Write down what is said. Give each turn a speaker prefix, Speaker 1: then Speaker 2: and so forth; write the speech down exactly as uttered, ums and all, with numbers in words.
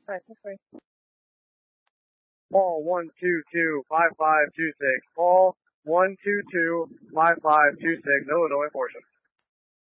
Speaker 1: Alright, that's fine. Paul one two two five five two six. Paul one two two five five two six. Illinois portion.